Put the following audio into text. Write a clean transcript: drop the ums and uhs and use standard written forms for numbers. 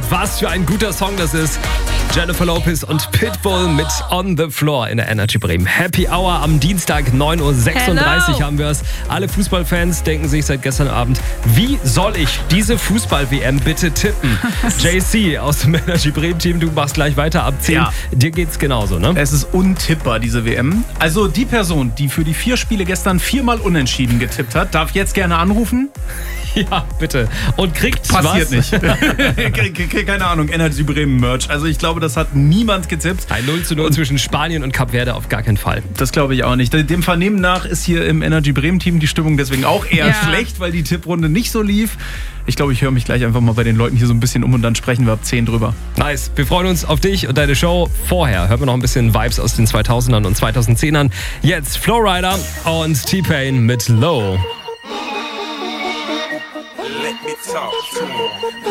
was für ein guter Song das ist. Jennifer Lopez und Pitbull mit On the Floor in der Energy Bremen. Happy Hour am Dienstag, 9.36 Uhr haben wir es. Alle Fußballfans denken sich seit gestern Abend, wie soll ich diese Fußball-WM bitte tippen? JC aus dem Energy Bremen Team, du machst gleich weiter ab 10. Ja. Dir geht's genauso, ne? Es ist untippbar, diese WM. Also die Person, die für die 4 Spiele gestern 4-mal unentschieden getippt hat, darf jetzt gerne anrufen. Ja, bitte. Und kriegt Passiert was? nicht. Keine Ahnung, Energy Bremen Merch. Also ich glaube, das hat niemand getippt. Ein 0:0 zwischen Spanien und Kap Verde auf gar keinen Fall. Das glaube ich auch nicht. Dem Vernehmen nach ist hier im Energy Bremen Team die Stimmung deswegen auch eher schlecht, weil die Tipprunde nicht so lief. Ich glaube, ich höre mich gleich einfach mal bei den Leuten hier so ein bisschen um und dann sprechen wir ab 10 drüber. Nice. Wir freuen uns auf dich und deine Show. Vorher hören wir noch ein bisschen Vibes aus den 2000ern und 2010ern. Jetzt Flowrider und T-Pain mit Low. Let me talk to him.